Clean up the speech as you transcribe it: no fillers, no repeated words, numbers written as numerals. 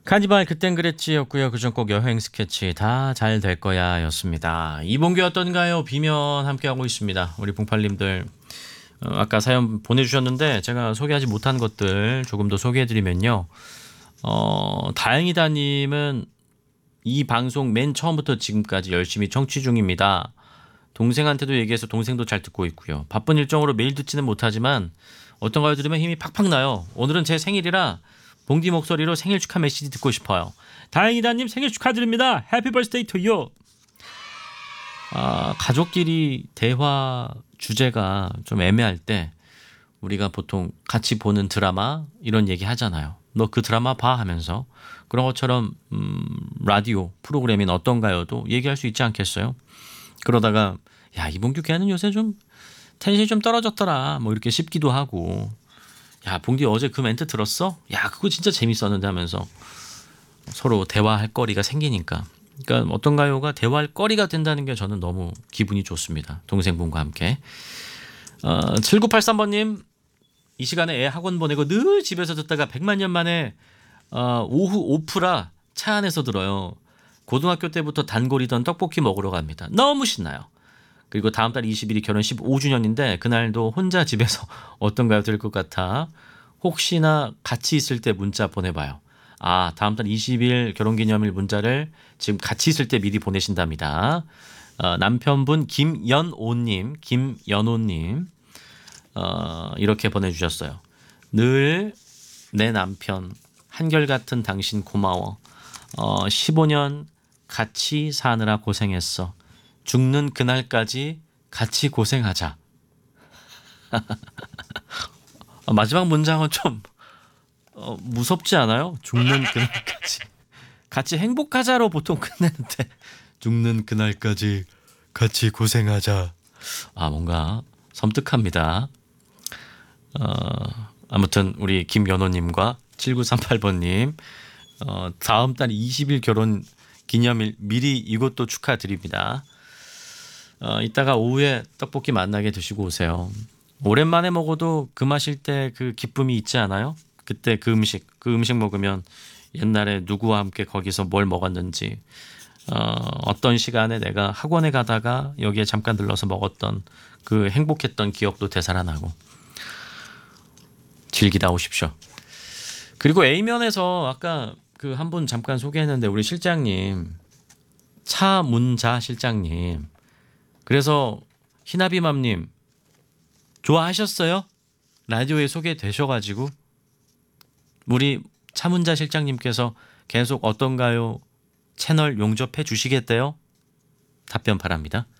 카니발 그땐 그랬지였고요. 그전 꼭 여행 스케치 다 잘 될 거야 였습니다. 이봉규 어떤가요? 비면 함께하고 있습니다. 우리 봉팔님들 아까 사연 보내주셨는데 제가 소개하지 못한 것들 조금 더 소개해드리면요. 다행이다님은 이 방송 맨 처음부터 지금까지 열심히 청취 중입니다. 동생한테도 얘기해서 동생도 잘 듣고 있고요. 바쁜 일정으로 매일 듣지는 못하지만 어떤가요 들으면 힘이 팍팍 나요. 오늘은 제 생일이라 봉디 목소리로 생일 축하 메시지 듣고 싶어요. 다행이다님 생일 축하드립니다. 해피 버스데이 투 유. 가족끼리 대화 주제가 좀 애매할 때 우리가 보통 같이 보는 드라마 이런 얘기 하잖아요. 너 그 드라마 봐 하면서 그런 것처럼 라디오 프로그램인 어떤가요도 얘기할 수 있지 않겠어요? 그러다가 야 이봉규 걔는 요새 좀 텐션이 좀 떨어졌더라 뭐 이렇게 싶기도 하고 야 봉디 어제 그 멘트 들었어? 야 그거 진짜 재밌었는데 하면서 서로 대화할 거리가 생기니까 그러니까 어떤가요가 대화할 거리가 된다는 게 저는 너무 기분이 좋습니다. 동생분과 함께 7983번님 이 시간에 애 학원 보내고 늘 집에서 듣다가 100만 년 만에 오후 오프라 차 안에서 들어요. 고등학교 때부터 단골이던 떡볶이 먹으러 갑니다. 너무 신나요. 그리고 다음 달 20일이 결혼 15주년인데 그날도 혼자 집에서 어떤가요 들을 것 같아 혹시나 같이 있을 때 문자 보내봐요. 다음 달 20일 결혼기념일 문자를 지금 같이 있을 때 미리 보내신답니다. 남편분 김연오님 이렇게 보내주셨어요. 늘 내 남편 한결같은 당신 고마워. 15년 같이 사느라 고생했어. 죽는 그날까지 같이 고생하자. 마지막 문장은 좀 무섭지 않아요? 죽는 그날까지 같이 행복하자로 보통 끝내는데 죽는 그날까지 같이 고생하자. 뭔가 섬뜩합니다. 아무튼 우리 김연호님과 7938번님 다음 달 20일 결혼 기념일 미리 이것도 축하드립니다. 이따가 오후에 떡볶이 만나게 드시고 오세요. 오랜만에 먹어도 그 마실 때 그 기쁨이 있지 않아요? 그때 그 음식 먹으면 옛날에 누구와 함께 거기서 뭘 먹었는지 어떤 시간에 내가 학원에 가다가 여기에 잠깐 들러서 먹었던 그 행복했던 기억도 되살아나고 즐기다 오십시오. 그리고 A면에서 아까 그 한 분 잠깐 소개했는데 우리 실장님 차문자 실장님 그래서 희나비맘님 좋아하셨어요? 라디오에 소개되셔가지고 우리 차문자 실장님께서 계속 어떤가요? 채널 용접해 주시겠대요? 답변 바랍니다.